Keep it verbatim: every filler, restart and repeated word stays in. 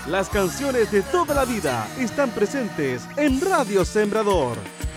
Las canciones de toda la vida están presentes en Radio Sembrador.